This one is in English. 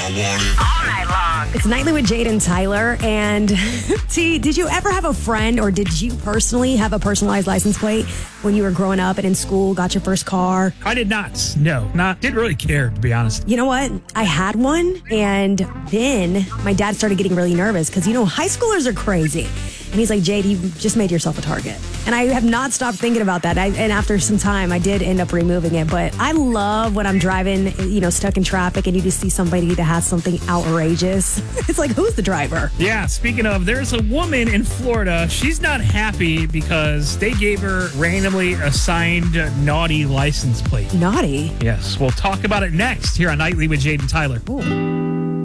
All night long. It's Nightly with Jade and Tyler. And T, did you ever have a friend, or did you personally have a personalized license plate when you were growing up and in school, got your first car? I did not. No, didn't really care, to be honest. You know what? I had one, and then my dad started getting really nervous because, high schoolers are crazy. And he's like, Jade, you just made yourself a target. And I have not stopped thinking about that. And after some time, I did end up removing it. But I love when I'm driving, stuck in traffic and you just see somebody that has something outrageous. It's like, who's the driver? Yeah, speaking of, there's a woman in Florida. She's not happy because they gave her randomly assigned naughty license plate. Naughty? Yes, we'll talk about it next here on Nightly with Jade and Tyler. Ooh.